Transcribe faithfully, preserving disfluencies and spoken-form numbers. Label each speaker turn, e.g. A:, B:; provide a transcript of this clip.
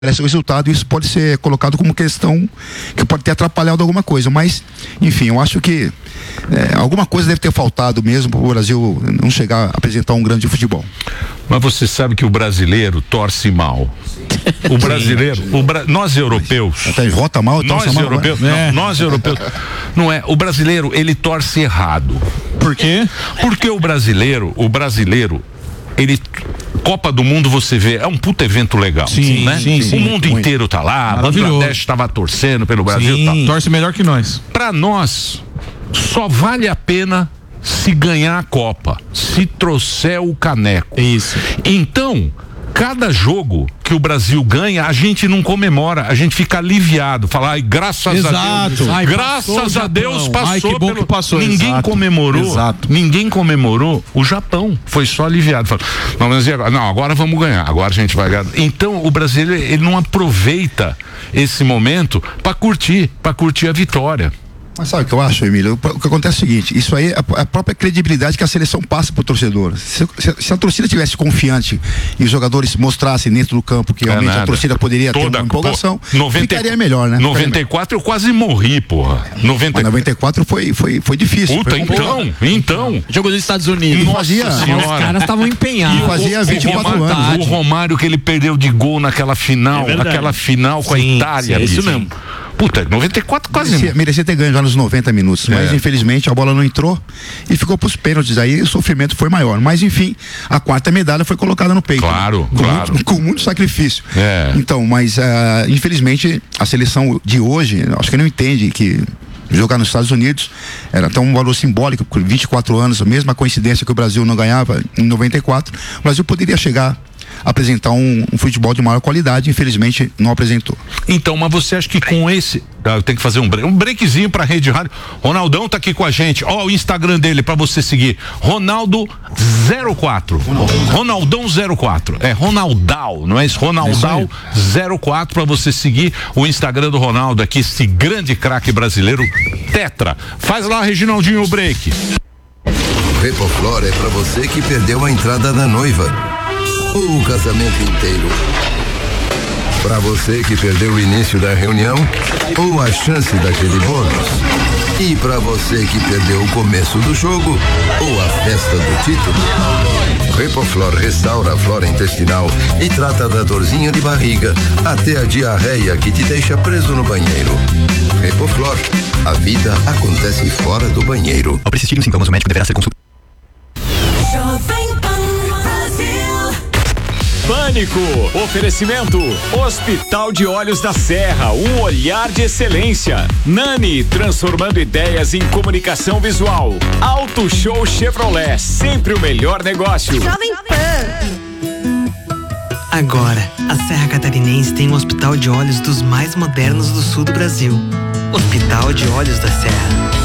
A: esse resultado, isso pode ser colocado como questão que pode ter atrapalhado alguma coisa, mas enfim, eu acho que é, alguma coisa deve ter faltado mesmo para o Brasil não chegar a apresentar um grande futebol.
B: Mas você sabe que o brasileiro torce mal. O brasileiro, o bra... nós europeus,
A: até vota mal,
B: nós
A: mal,
B: europeus,
A: né?
B: não, nós europeus, não é, o brasileiro ele torce errado.
C: Por quê?
B: Porque o brasileiro, o brasileiro, ele Copa do Mundo, você vê, é um puta evento legal,
C: sim,
B: né?
C: Sim, sim,
B: o mundo
C: muito.
B: inteiro tá lá, Bangladesh estava torcendo pelo Brasil,
C: sim,
B: tá.
C: torce melhor que nós.
B: Pra nós, só vale a pena se ganhar a Copa, se trouxer o caneco.
C: Isso.
B: Então, cada jogo que o Brasil ganha, a gente não comemora, a gente fica aliviado, fala, ai, graças
C: Exato.
B: a Deus,
C: Ai,
B: graças a Deus passou,
C: ai, que bom
B: pelo...
C: que passou.
B: ninguém
C: Exato.
B: comemorou,
C: Exato.
B: ninguém comemorou o Japão, foi só aliviado, falou, não, mas e agora? Não, agora vamos ganhar, agora a gente vai ganhar. Então o brasileiro, ele não aproveita esse momento para curtir, para curtir a vitória.
A: Mas sabe o que eu acho, Emílio? O que acontece é o seguinte, isso aí é a própria credibilidade que a seleção passa pro torcedor. Se, se, se a torcida tivesse confiante e os jogadores mostrassem dentro do campo que realmente é a torcida poderia Toda, ter uma empolgação, pô, noventa, ficaria melhor, né?
B: noventa e quatro eu quase morri, porra. noventa...
A: noventa e quatro foi, foi, foi difícil.
B: Puta,
A: foi
B: então, então.
D: Jogo dos Estados Unidos.
A: E fazia,
D: os caras estavam empenhados.
A: E fazia vinte e quatro anos.
B: O Romário que ele perdeu de gol naquela final, é aquela final com sim, a Itália.
D: Sim, é isso mesmo.
B: Puta, noventa e quatro quase.
A: Merecia, merecia ter ganho já nos noventa minutos, é. mas infelizmente a bola não entrou e ficou pros pênaltis, aí o sofrimento foi maior. Mas enfim, a quarta medalha foi colocada no peito.
B: Claro,
A: né? com
B: claro.
A: Muito, com muito sacrifício.
B: É.
A: Então, mas uh, infelizmente a seleção de hoje, acho que não entende que jogar nos Estados Unidos era até um valor simbólico, por vinte e quatro anos, a mesma coincidência que o Brasil não ganhava em noventa e quatro, o Brasil poderia chegar apresentar um, um futebol de maior qualidade, infelizmente não apresentou.
B: Então, mas você acha que com esse, eu tenho que fazer um break, um breakzinho pra Rede Rádio. Ronaldão tá aqui com a gente, ó, o Instagram dele pra você seguir, Ronaldo zero quatro, Ronaldão zero quatro, é Ronaldal, não é isso? Ronaldal zero quatro pra você seguir o Instagram do Ronaldo aqui, esse grande craque brasileiro, tetra. Faz lá, Reginaldinho, o break.
E: Repoflor é pra você que perdeu a entrada da noiva ou o casamento inteiro. Para você que perdeu o início da reunião ou a chance daquele bônus. E para você que perdeu o começo do jogo ou a festa do título. Repoflor restaura a flora intestinal e trata da dorzinha de barriga até a diarreia que te deixa preso no banheiro. Repoflor, a vida acontece fora do banheiro.
F: Ao persistir os sintomas, o médico deverá ser consultado.
G: Pânico, oferecimento, Hospital de Olhos da Serra, um olhar de excelência. Nani, transformando ideias em comunicação visual. Auto Show Chevrolet, sempre o melhor negócio.
H: Jovem Pan.
I: Agora, a Serra Catarinense tem um hospital de olhos dos mais modernos do sul do Brasil. Hospital de Olhos da Serra.